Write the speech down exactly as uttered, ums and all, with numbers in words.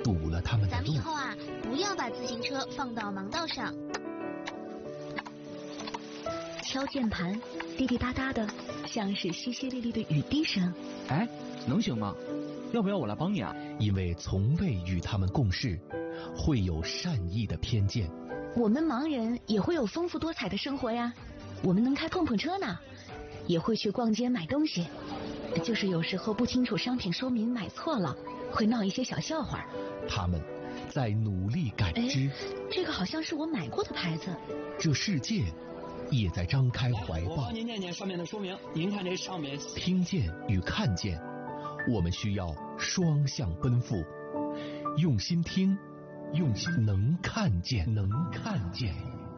堵了他们的路。 咱们以后啊，不要把自行车放到盲道上。 敲键盘，滴滴答答的，像是淅淅沥沥的雨滴声。 哎，能行吗？要不要我来帮你啊？ 因为从未与他们共事，会有善意的偏见。 我们盲人也会有丰富多彩的生活呀，我们能开碰碰车呢，也会去逛街买东西，就是有时候不清楚商品说明买错了，会闹一些小笑话。 他们在努力感知， 这个好像是我买过的牌子。 这世界也在张开怀抱。 我帮您念念上面的说明，您看这上面。 听见与看见，我们需要双向奔赴，用心听，用心能看见，能看见。